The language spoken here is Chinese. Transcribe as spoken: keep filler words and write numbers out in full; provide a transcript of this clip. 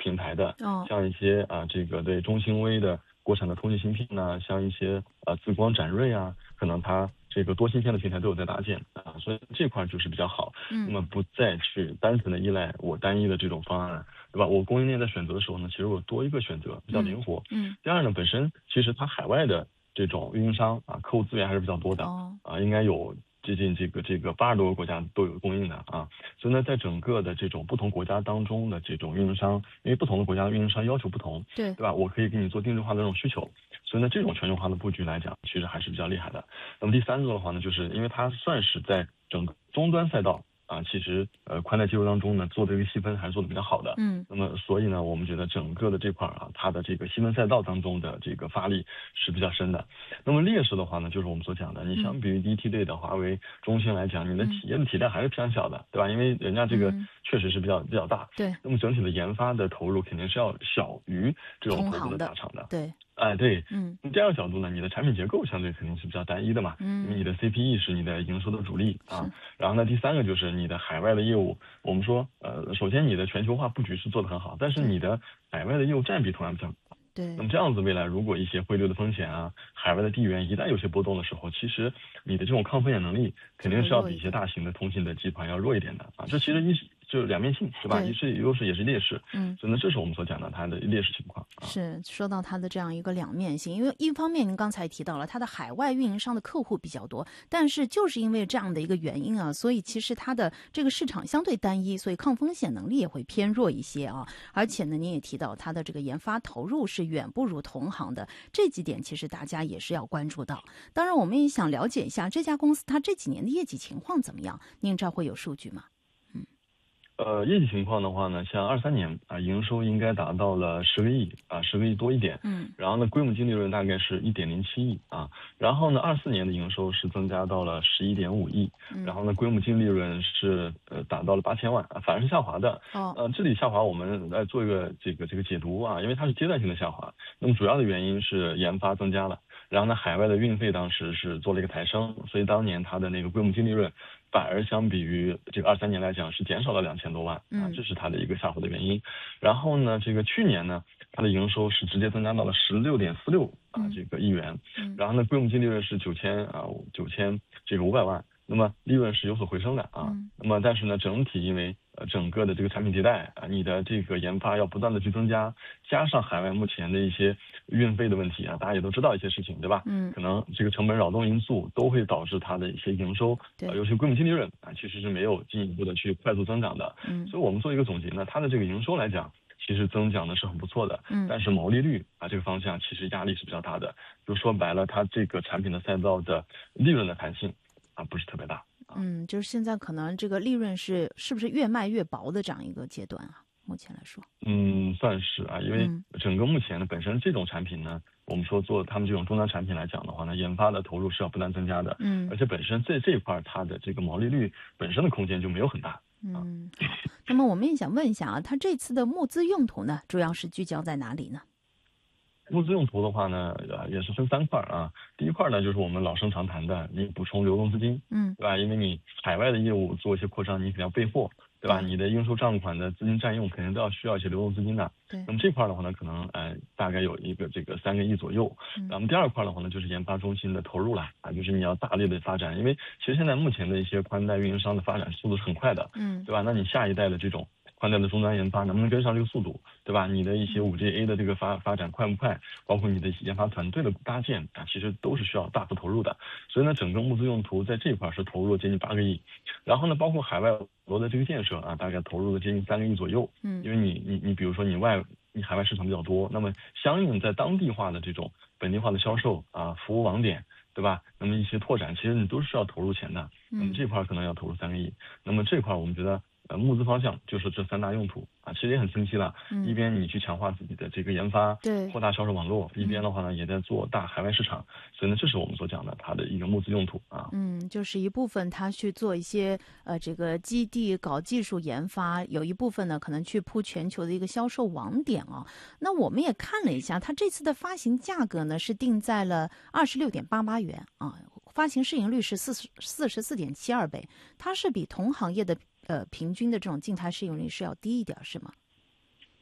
品牌的， 哦， 像一些啊、呃、这个对中兴微的国产的通信芯片呢，像一些呃紫光展锐啊，可能它这个多芯片的平台都有在搭建啊，所以这块就是比较好。那嗯么不再去单纯的依赖我单一的这种方案，对吧？我供应链在选择的时候呢，其实我多一个选择，比较灵活。 嗯， 第二呢，本身其实它海外的这种运营商啊，客户资源还是比较多的哦， 啊，应该有接近这个这个八十多个国家都有供应的啊。所以呢，在整个的这种不同国家当中的这种运营商，因为不同的国家的运营商要求不同， 对， 对吧？我可以给你做定制化的这种需求，所以呢，这种全球化的布局来讲，其实还是比较厉害的。那么第三个的话呢，就是因为它算是在整个终端赛道啊，其实呃宽带技术当中呢做的一个细分还是做的比较好的。 嗯那么所以呢，我们觉得整个的这块啊，它的这个细分赛道当中的这个发力是比较深的。那么劣势的话呢，就是我们所讲的，你相比于第一梯队的华为、中兴来讲，你的企业的体量还是非常小的，对吧？因为人家这个嗯， 确实是比较比较大。 对， 那么整体的研发的投入肯定是要小于这种头部同行的， 的大厂的。 对， 哎，对， 嗯从第二个角度呢，你的产品结构相对肯定是比较单一的嘛，因为你嗯， 的 C P E 是你的营收的主力啊。 是， 然后呢，第三个就是你的海外的业务，我们说，呃，首先你的全球化布局是做得很好，但是对你的海外的业务占比同样比较高。 对那么这样子，未来如果一些汇率的风险啊，海外的地缘一旦有些波动的时候，其实你的这种抗风险能力肯定是要比一些大型的通信的集团要弱一点的啊。这其实一就两面性，对吧？ 对一是优势，也是劣势。 嗯。 所以呢，这是我们所讲的它的劣势情况啊。 是说到它的这样一个两面性，因为一方面您刚才提到了它的海外运营商的客户比较多，但是就是因为这样的一个原因啊，所以其实它的这个市场相对单一，所以抗风险能力也会偏弱一些啊。而且呢，您也提到它的这个研发投入是远不如同行的，这几点其实大家也是要关注到。当然，我们也想了解一下这家公司它这几年的业绩情况怎么样，您这儿会有数据吗？ 呃，业绩情况的话呢，像二三年啊，营收应该达到了十个亿啊，十个亿多一点。 嗯， 然后呢，规模净利润大概是一点零七亿啊。然后呢，二四年的营收是增加到了十一点五亿。 嗯然后呢，规模净利润是呃达到了八千万啊，反而是下滑的。 哦， 呃，这里下滑我们来做一个这个这个解读啊，因为它是阶段性的下滑。那么主要的原因是研发增加了，然后呢，海外的运费当时是做了一个抬升，所以当年它的那个规模净利润反而相比于这个二三年来讲是减少了两千多万啊，这是它的一个下滑的原因。然后呢，这个去年呢，它的营收是直接增加到了十六点四六啊这个亿元，然后呢，规模净利润是九千啊九千这个五百万。那么利润是有所回升的啊， 嗯那么但是呢，整体因为呃整个的这个产品迭代啊，你的这个研发要不断的去增加，加上海外目前的一些运费的问题啊，大家也都知道一些事情，对吧？ 嗯， 可能这个成本扰动因素都会导致它的一些营收， 对呃，尤其规模净利润啊，其实是没有进一步的去快速增长的。 嗯所以我们做一个总结呢，它的这个营收来讲，其实增长的是很不错的， 嗯但是毛利率啊这个方向其实压力是比较大的，就说白了，它这个产品的赛道的利润的弹性啊不是特别大。 嗯，就是现在可能这个利润是是不是越卖越薄的这样一个阶段啊？目前来说， 嗯，算是啊，因为嗯整个目前呢，本身这种产品呢，我们说做他们这种终端产品来讲的话呢，研发的投入是要不断增加的， 嗯而且本身在这一块它的这个毛利率本身的空间就没有很大。 嗯，好。那么我们也想问一下啊，它这次的募资用途呢，主要是聚焦在哪里呢？ 募资用途的话呢，呃，也是分三块啊。第一块呢，就是我们老生常谈的，你补充流动资金， 嗯， 对吧？因为你海外的业务做一些扩张，你肯定要备货，对吧？ 对你的应收账款的资金占用肯定都要需要一些流动资金的。 对那，么这块的话呢，可能呃大概有一个这个三个亿左右。 嗯然后第二块的话呢，就是研发中心的投入了啊，就是你要大力的发展，因为其实现在目前的一些宽带运营商的发展速度是很快的， 嗯对吧？那你下一代的这种宽带的终端研发能不能跟上这个速度，对吧？你的一些五 G A 的这个发发展快不快，包括你的研发团队的搭建啊，其实都是需要大幅投入的。所以呢，整个募资用途在这一块是投入接近八个亿，然后呢，包括海外罗的这个建设啊，大概投入了接近三个亿左右。 嗯因为你你你比如说你外你海外市场比较多，那么相应在当地化的这种本地化的销售啊，服务网点，对吧？那么一些拓展，其实你都是要投入钱的。那么这块可能要投入三个亿。那么这块我们觉得。呃，募资方向就是这三大用途啊，其实也很清晰了。 嗯一边你去强化自己的这个研发， 对扩大销售网络；一边的话呢，也在做大海外市场。所以呢，这是我们所讲的它的一个募资用途啊。 嗯，就是一部分他去做一些呃这个基地搞技术研发，有一部分呢可能去铺全球的一个销售网点啊。那我们也看了一下，它这次的发行价格呢是定在了二十六点八八元啊，发行市盈率是四十四十四点七二倍，它是比同行业的呃平均的这种静态市盈率是要低一点，是吗？